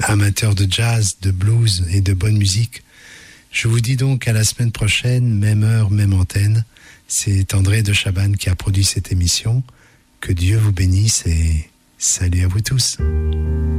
amateurs de jazz, de blues et de bonne musique. Je vous dis donc à la semaine prochaine, même heure, même antenne. C'est André de Chabannes qui a produit cette émission. Que Dieu vous bénisse et salut à vous tous.